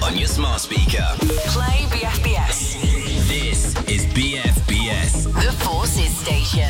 on your smart speaker. Play BFBS. This is BFBS. The Forces Station.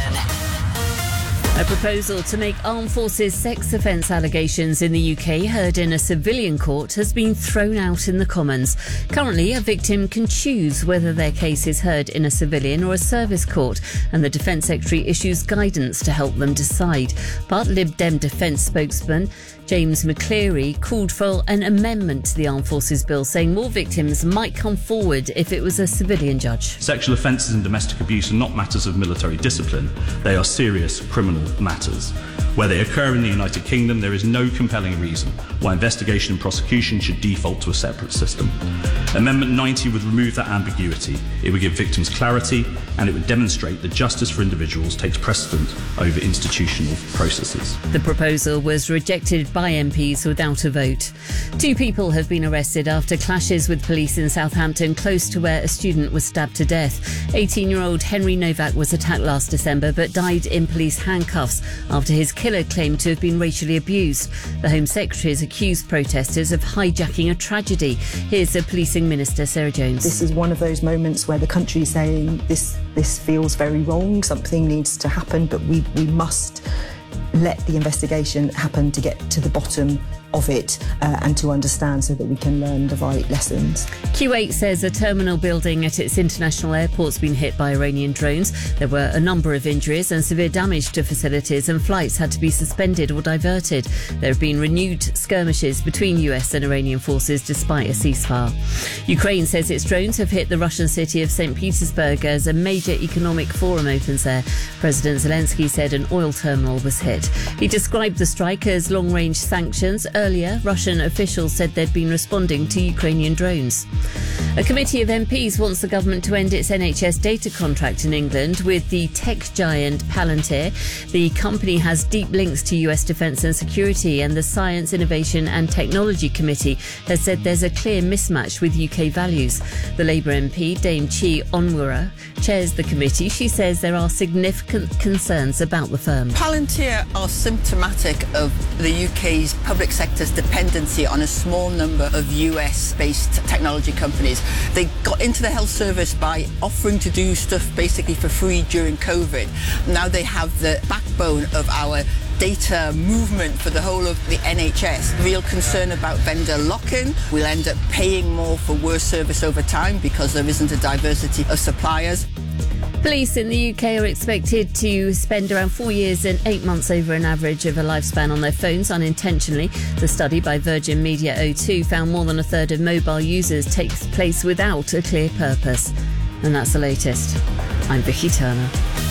A proposal to make armed forces sex offence allegations in the UK heard in a civilian court has been thrown out in the Commons. Currently, a victim can choose whether their case is heard in a civilian or a service court, and the Defence Secretary issues guidance to help them decide. But Lib Dem Defence spokesman James McCleary called for an amendment to the Armed Forces Bill, saying more victims might come forward if it was a civilian judge. Sexual offences and domestic abuse are not matters of military discipline. They are serious criminal matters. Where they occur in the United Kingdom, there is no compelling reason why investigation and prosecution should default to a separate system. Amendment 90 would remove that ambiguity. It would give victims clarity, and it would demonstrate that justice for individuals takes precedent over institutional processes. The proposal was rejected by MPs without a vote. 2 people have been arrested after clashes with police in Southampton, close to where a student was stabbed to death. 18-year-old Henry Novak was attacked last December but died in police handcuffs after his killer claimed to have been racially abused. The Home Secretary has accused protesters of hijacking a tragedy. Here's the Policing Minister, Sarah Jones. This is one of those moments where the country is saying this feels very wrong, something needs to happen, but we must let the investigation happen to get to the bottom of it and to understand so that we can learn the right lessons. Kuwait says a terminal building at its international airport's been hit by Iranian drones. There were a number of injuries and severe damage to facilities, and flights had to be suspended or diverted. There have been renewed skirmishes between US and Iranian forces despite a ceasefire. Ukraine says its drones have hit the Russian city of St. Petersburg as a major economic forum opens there. President Zelensky said an oil terminal was hit. He described the strike as long-range sanctions. Earlier, Russian officials said they'd been responding to Ukrainian drones. A committee of MPs wants the government to end its NHS data contract in England with the tech giant Palantir. The company has deep links to US defence and security, and the Science, Innovation and Technology Committee has said there's a clear mismatch with UK values. The Labour MP, Dame Chi Onwurah, chairs the committee. She says there are significant concerns about the firm. Palantir are symptomatic of the UK's public sector's dependency on a small number of US-based technology companies. They got into the health service by offering to do stuff basically for free during COVID. Now they have the backbone of our data movement for the whole of the NHS. Real concern about vendor lock-in. We'll end up paying more for worse service over time because there isn't a diversity of suppliers. Police in the UK are expected to spend around 4 years and 8 months over an average of a lifespan on their phones unintentionally. The study by Virgin Media O2 found more than a third of mobile users takes place without a clear purpose. And that's the latest. I'm Vicky Turner.